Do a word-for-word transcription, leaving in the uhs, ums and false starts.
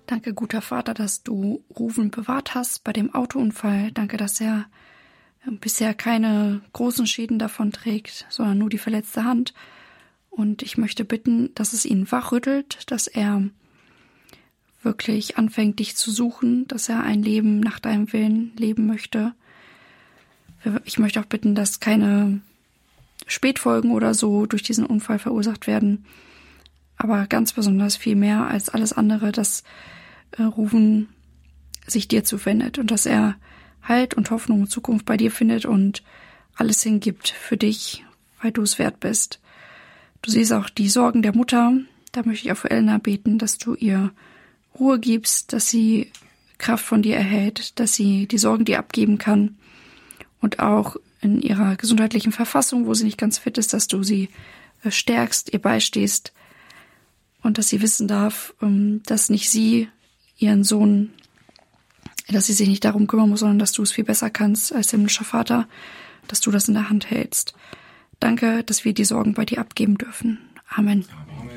Danke, guter Vater, dass du Ruven bewahrt hast bei dem Autounfall. Danke, dass er bisher keine großen Schäden davon trägt, sondern nur die verletzte Hand. Und ich möchte bitten, dass es ihn wachrüttelt, dass er wirklich anfängt, dich zu suchen, dass er ein Leben nach deinem Willen leben möchte. Ich möchte auch bitten, dass keine Spätfolgen oder so durch diesen Unfall verursacht werden. Aber ganz besonders viel mehr als alles andere, dass äh, Ruven sich dir zuwendet und dass er Halt und Hoffnung und Zukunft bei dir findet und alles hingibt für dich, weil du es wert bist. Du siehst auch die Sorgen der Mutter. Da möchte ich auch für Elena beten, dass du ihr Ruhe gibst, dass sie Kraft von dir erhält, dass sie die Sorgen dir abgeben kann und auch in ihrer gesundheitlichen Verfassung, wo sie nicht ganz fit ist, dass du sie äh, stärkst, ihr beistehst und dass sie wissen darf, ähm, dass nicht sie ihren Sohn, dass sie sich nicht darum kümmern muss, sondern dass du es viel besser kannst als himmlischer Vater, dass du das in der Hand hältst. Danke, dass wir die Sorgen bei dir abgeben dürfen. Amen. Amen.